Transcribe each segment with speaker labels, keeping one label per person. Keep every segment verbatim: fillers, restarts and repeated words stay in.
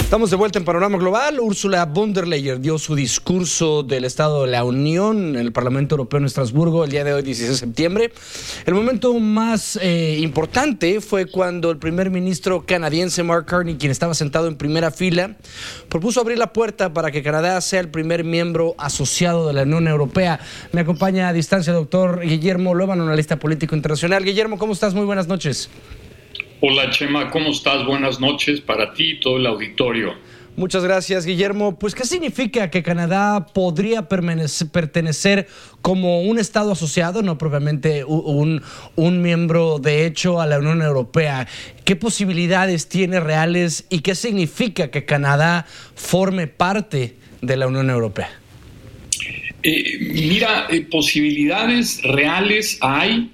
Speaker 1: Estamos de vuelta en Panorama Global. Ursula von der Leyen dio su discurso del Estado de la Unión en el Parlamento Europeo en Estrasburgo el día de hoy, dieciséis de septiembre. El momento más eh, importante fue cuando el primer ministro canadiense Mark Carney, quien estaba sentado en primera fila, propuso abrir la puerta para que Canadá sea el primer miembro asociado de la Unión Europea. Me acompaña a distancia el doctor Guillermo Luébano, analista político internacional. Guillermo, ¿cómo estás? Muy buenas noches.
Speaker 2: Hola Chema, ¿cómo estás? Buenas noches para ti y todo el auditorio.
Speaker 1: Muchas gracias, Guillermo. Pues, ¿qué significa que Canadá podría pertenecer como un Estado asociado, no propiamente un, un miembro de hecho a la Unión Europea? ¿Qué posibilidades tiene reales y qué significa que Canadá forme parte de la Unión Europea?
Speaker 2: Eh, mira, eh, posibilidades reales hay.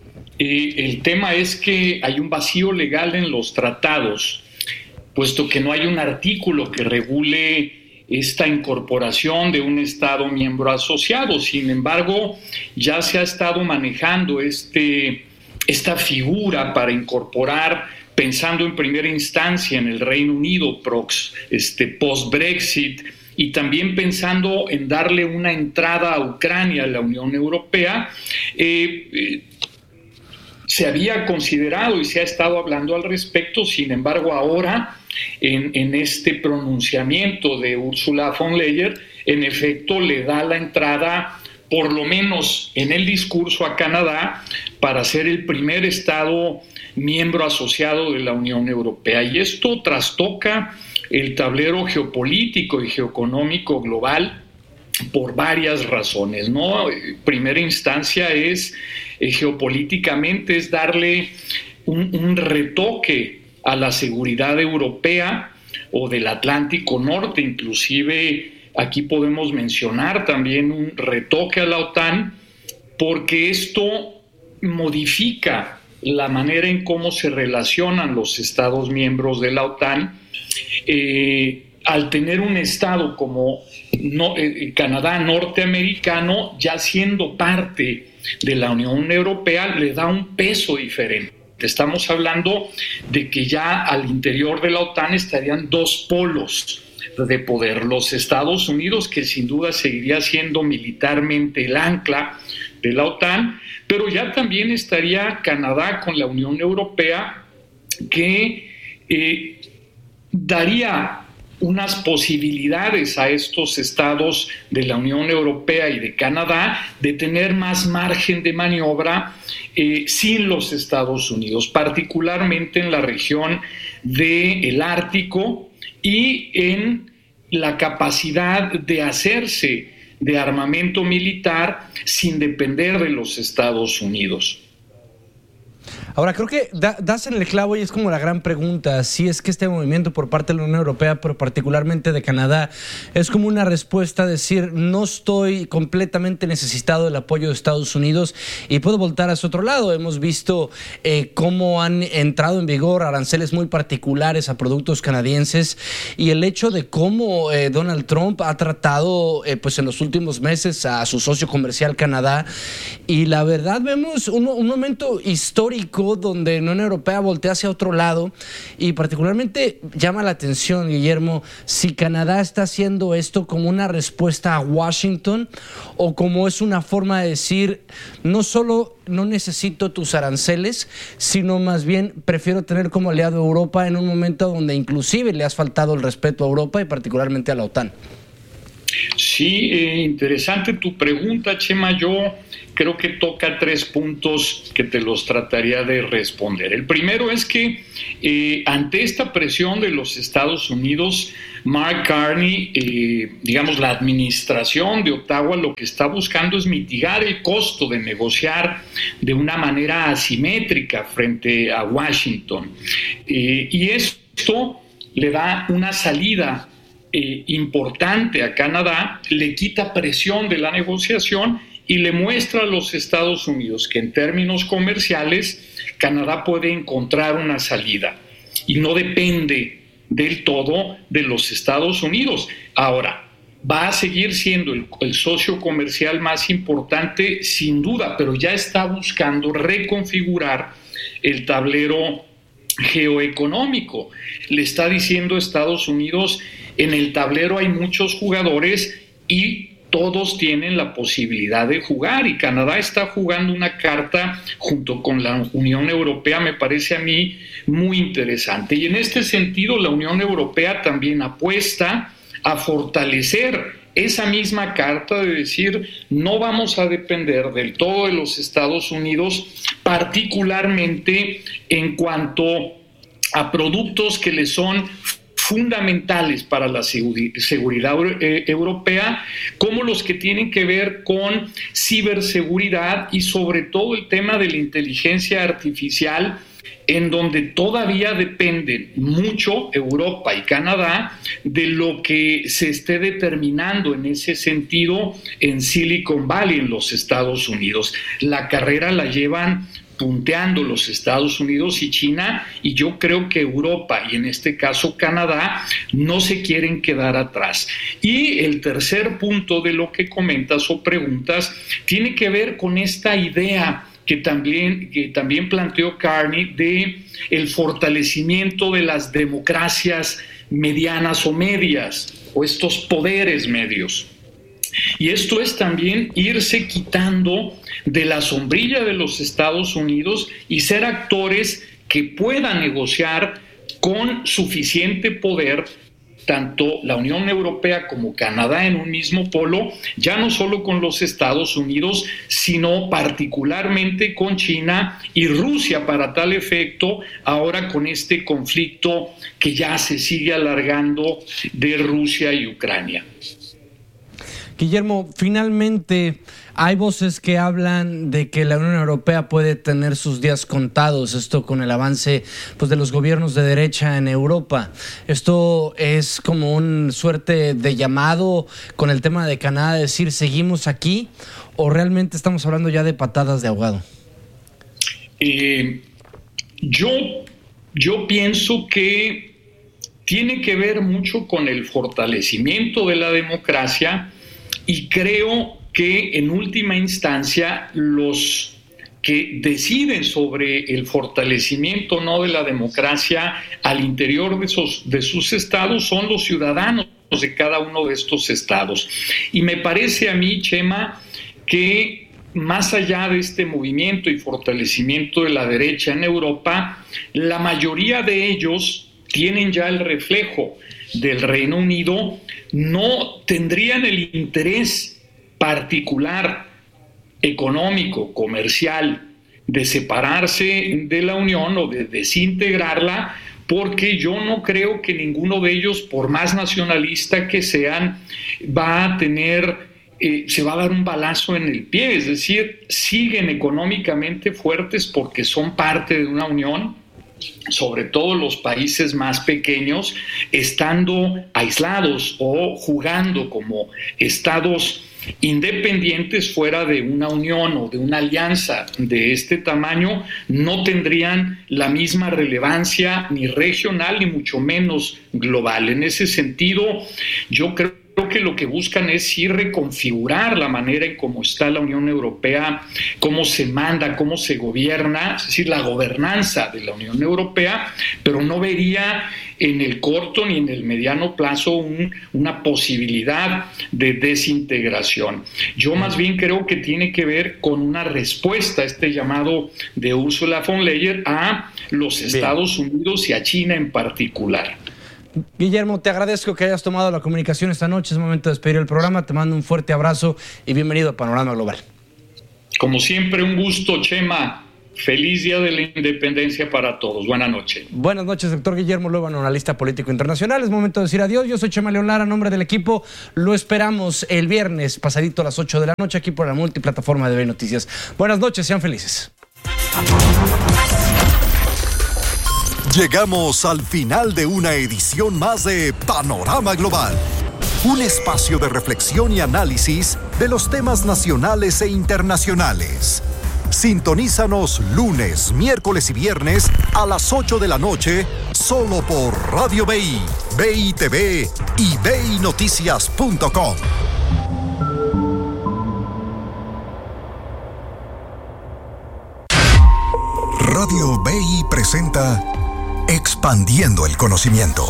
Speaker 2: Eh, el tema es que hay un vacío legal en los tratados, puesto que no hay un artículo que regule esta incorporación de un Estado miembro asociado. Sin embargo, ya se ha estado manejando este, esta figura para incorporar, pensando en primera instancia en el Reino Unido prox, este, post-Brexit, y también pensando en darle una entrada a Ucrania a la Unión Europea. Eh, eh, Se había considerado y se ha estado hablando al respecto. Sin embargo, ahora, en, en este pronunciamiento de Ursula von der Leyen, en efecto le da la entrada, por lo menos en el discurso, a Canadá para ser el primer Estado miembro asociado de la Unión Europea. Y esto trastoca el tablero geopolítico y geoeconómico global por varias razones, ¿no? En primera instancia es eh, geopolíticamente es darle un, un retoque a la seguridad europea o del Atlántico Norte. Inclusive aquí podemos mencionar también un retoque a la OTAN, porque esto modifica la manera en cómo se relacionan los Estados miembros de la OTAN. Eh, al tener un Estado como no, eh, Canadá norteamericano, ya siendo parte de la Unión Europea, le da un peso diferente. Estamos hablando de que ya al interior de la OTAN estarían dos polos de poder. Los Estados Unidos, que sin duda seguiría siendo militarmente el ancla de la OTAN, pero ya también estaría Canadá con la Unión Europea, que eh, daría unas posibilidades a estos estados de la Unión Europea y de Canadá de tener más margen de maniobra eh, sin los Estados Unidos, particularmente en la región del Ártico y en la capacidad de hacerse de armamento militar sin depender de los Estados Unidos.
Speaker 1: Ahora, creo que da, das en el clavo y es como la gran pregunta, si es que este movimiento por parte de la Unión Europea, pero particularmente de Canadá, es como una respuesta a decir, no estoy completamente necesitado del apoyo de Estados Unidos y puedo voltar hacia otro lado. Hemos visto eh, cómo han entrado en vigor aranceles muy particulares a productos canadienses y el hecho de cómo eh, Donald Trump ha tratado eh, pues en los últimos meses a su socio comercial Canadá, y la verdad vemos un, un momento histórico donde la Unión Europea voltea hacia otro lado, y particularmente llama la atención, Guillermo, si Canadá está haciendo esto como una respuesta a Washington o como es una forma de decir, no solo no necesito tus aranceles, sino más bien prefiero tener como aliado a Europa en un momento donde inclusive le has faltado el respeto a Europa y particularmente a la OTAN.
Speaker 2: Sí, eh, interesante tu pregunta, Chema. Yo creo que toca tres puntos que te los trataría de responder. El primero es que eh, ante esta presión de los Estados Unidos, Mark Carney, eh, digamos la administración de Ottawa, lo que está buscando es mitigar el costo de negociar de una manera asimétrica frente a Washington. Eh, y esto le da una salida Eh, importante a Canadá, le quita presión de la negociación y le muestra a los Estados Unidos que en términos comerciales Canadá puede encontrar una salida y no depende del todo de los Estados Unidos. Ahora, va a seguir siendo el, el socio comercial más importante sin duda, pero ya está buscando reconfigurar el tablero geoeconómico. Le está diciendo Estados Unidos, en el tablero hay muchos jugadores y todos tienen la posibilidad de jugar, y Canadá está jugando una carta junto con la Unión Europea, me parece a mí muy interesante. Y en este sentido la Unión Europea también apuesta a fortalecer esa misma carta de decir, no vamos a depender del todo de los Estados Unidos, particularmente en cuanto a productos que le son fundamentales para la seguridad europea, como los que tienen que ver con ciberseguridad y sobre todo el tema de la inteligencia artificial, en donde todavía dependen mucho Europa y Canadá de lo que se esté determinando en ese sentido en Silicon Valley, en los Estados Unidos. La carrera la llevan punteando los Estados Unidos y China, y yo creo que Europa y en este caso Canadá no se quieren quedar atrás. Y el tercer punto de lo que comentas o preguntas tiene que ver con esta idea que también, que también planteó Carney de el fortalecimiento de las democracias medianas o medias, o estos poderes medios. Y esto es también irse quitando de la sombrilla de los Estados Unidos y ser actores que puedan negociar con suficiente poder, tanto la Unión Europea como Canadá en un mismo polo, ya no solo con los Estados Unidos, sino particularmente con China y Rusia para tal efecto, ahora con este conflicto que ya se sigue alargando de Rusia y Ucrania.
Speaker 1: Guillermo, finalmente hay voces que hablan de que la Unión Europea puede tener sus días contados, esto con el avance pues, de los gobiernos de derecha en Europa. Esto es como una suerte de llamado con el tema de Canadá, de decir seguimos aquí, o realmente estamos hablando ya de patadas de ahogado.
Speaker 2: Eh, yo, yo pienso que tiene que ver mucho con el fortalecimiento de la democracia. Y creo que en última instancia los que deciden sobre el fortalecimiento o no de la democracia al interior de sus, de sus estados son los ciudadanos de cada uno de estos estados. Y me parece a mí, Chema, que más allá de este movimiento y fortalecimiento de la derecha en Europa, la mayoría de ellos tienen ya el reflejo del Reino Unido, no tendrían el interés particular, económico, comercial, de separarse de la Unión o de desintegrarla, porque yo no creo que ninguno de ellos, por más nacionalista que sean, va a tener, eh, se va a dar un balazo en el pie, es decir, siguen económicamente fuertes porque son parte de una Unión, sobre todo los países más pequeños, estando aislados o jugando como estados independientes fuera de una unión o de una alianza de este tamaño, no tendrían la misma relevancia ni regional ni mucho menos global. En ese sentido, yo creo que lo que buscan es ir reconfigurar la manera en cómo está la Unión Europea, cómo se manda, cómo se gobierna, es decir, la gobernanza de la Unión Europea, pero no vería en el corto ni en el mediano plazo un, una posibilidad de desintegración. Yo más bien creo que tiene que ver con una respuesta a este llamado de Ursula von der Leyen a los Estados Bien. Unidos y a China en particular.
Speaker 1: Guillermo, te agradezco que hayas tomado la comunicación esta noche. Es momento de despedir el programa. Te mando un fuerte abrazo y bienvenido a Panorama Global.
Speaker 2: Como siempre, un gusto, Chema. Feliz Día de la Independencia para todos. Buenas noches.
Speaker 1: Buenas noches, doctor Guillermo Luébano, analista político internacional. Es momento de decir adiós. Yo soy Chema León Lara, a nombre del equipo. Lo esperamos el viernes, pasadito a las ocho de la noche, aquí por la multiplataforma de B Noticias. Buenas noches, sean felices.
Speaker 3: Llegamos al final de una edición más de Panorama Global, un espacio de reflexión y análisis de los temas nacionales e internacionales. Sintonízanos lunes, miércoles y viernes a las ocho de la noche, solo por Radio B I, B I T V y B I Noticias punto com. Radio B I presenta expandiendo el conocimiento.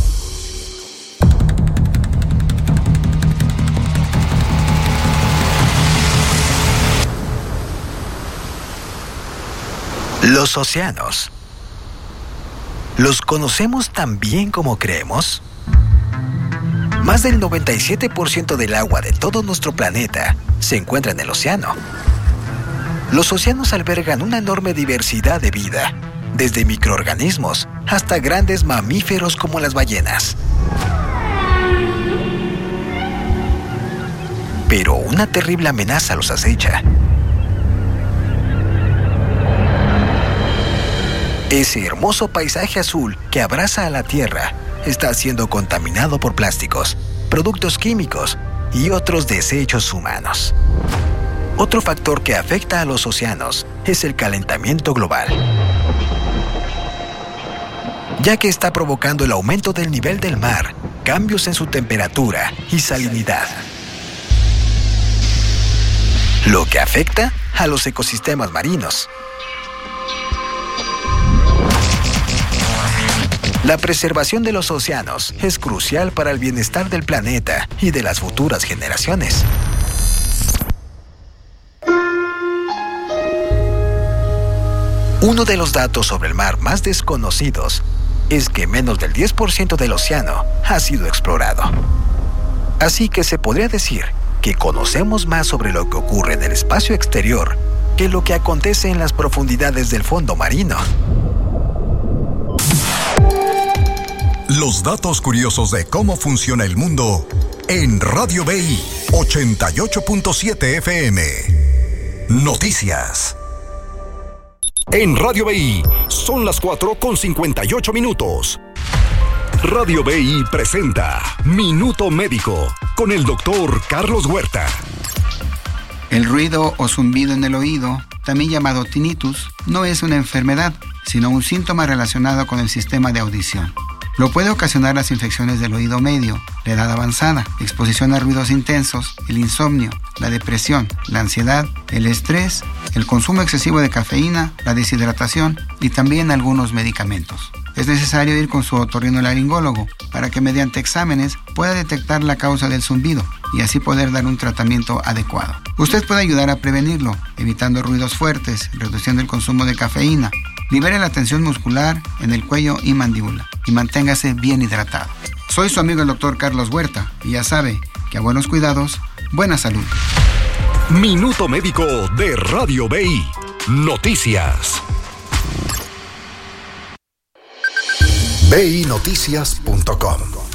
Speaker 4: Los océanos. ¿Los conocemos tan bien como creemos? Más del noventa y siete por ciento del agua de todo nuestro planeta se encuentra en el océano. Los océanos albergan una enorme diversidad de vida, desde microorganismos hasta grandes mamíferos como las ballenas. Pero una terrible amenaza los acecha. Ese hermoso paisaje azul que abraza a la Tierra está siendo contaminado por plásticos, productos químicos y otros desechos humanos. Otro factor que afecta a los océanos es el calentamiento global, ya que está provocando el aumento del nivel del mar, cambios en su temperatura y salinidad, lo que afecta a los ecosistemas marinos. La preservación de los océanos es crucial para el bienestar del planeta y de las futuras generaciones. Uno de los datos sobre el mar más desconocidos es que menos del diez por ciento del océano ha sido explorado. Así que se podría decir que conocemos más sobre lo que ocurre en el espacio exterior que lo que acontece en las profundidades del fondo marino.
Speaker 3: Los datos curiosos de cómo funciona el mundo en Radio B I ochenta y ocho punto siete F M. Noticias. En Radio B I son las cuatro con cincuenta y ocho minutos. Radio B I presenta Minuto Médico con el doctor Carlos Huerta.
Speaker 5: El ruido o zumbido en el oído, también llamado tinnitus, no es una enfermedad, sino un síntoma relacionado con el sistema de audición. Lo puede ocasionar las infecciones del oído medio, la edad avanzada, exposición a ruidos intensos, el insomnio, la depresión, la ansiedad, el estrés, el consumo excesivo de cafeína, la deshidratación y también algunos medicamentos. Es necesario ir con su otorrinolaringólogo para que mediante exámenes pueda detectar la causa del zumbido y así poder dar un tratamiento adecuado. Usted puede ayudar a prevenirlo, evitando ruidos fuertes, reduciendo el consumo de cafeína. Libere la tensión muscular en el cuello y mandíbula y manténgase bien hidratado. Soy su amigo el doctor Carlos Huerta y ya sabe que a buenos cuidados, buena salud.
Speaker 3: Minuto Médico de Radio B I. Noticias. B I noticias punto com